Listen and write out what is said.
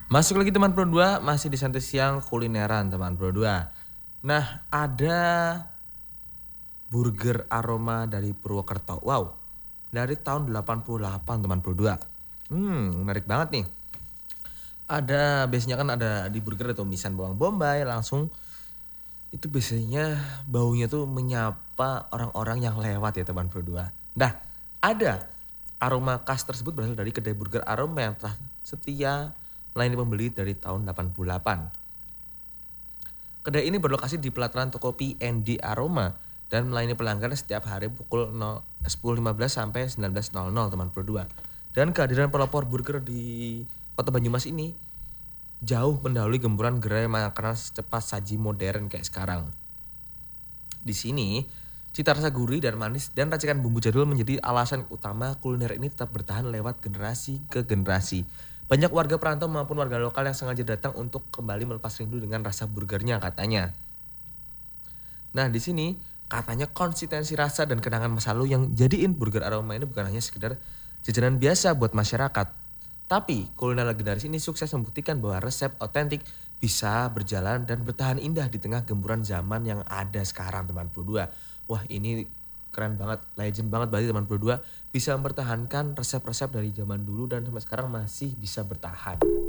Masuk lagi teman Pro 2, masih di Santai Siang kulineran teman Pro 2. Nah, ada burger aroma dari Purwokerto. Wow, dari tahun 88 teman Pro 2. Menarik banget nih. Biasanya kan ada di burger atau tumisan bawang bombay, langsung itu biasanya baunya tuh menyapa orang-orang yang lewat ya teman Pro 2. Nah, ada aroma khas tersebut berasal dari kedai burger aroma yang telah setia melayani pembeli dari tahun 88. Kedai ini berlokasi di pelataran toko P&D Aroma dan melayani pelanggan setiap hari pukul 10.15 sampai 19.00 teman Pro 2. Dan kehadiran pelopor burger di Kota Banyumas ini jauh mendahului gempuran gerai makanan cepat saji modern kayak sekarang. Di sini, cita rasa gurih dan manis dan racikan bumbu jadul menjadi alasan utama kuliner ini tetap bertahan lewat generasi ke generasi. Banyak warga perantau maupun warga lokal yang sengaja datang untuk kembali melepas rindu dengan rasa burgernya katanya. Nah, di sini katanya konsistensi rasa dan kenangan masa lalu yang jadiin burger aroma ini bukan hanya sekedar jajanan biasa buat masyarakat. Tapi kuliner legendaris ini sukses membuktikan bahwa resep otentik bisa berjalan dan bertahan indah di tengah gempuran zaman yang ada sekarang teman Pro 2. Wah, ini keren banget, legend banget berarti teman Pro 2 bisa mempertahankan resep-resep dari zaman dulu dan sampai sekarang masih bisa bertahan.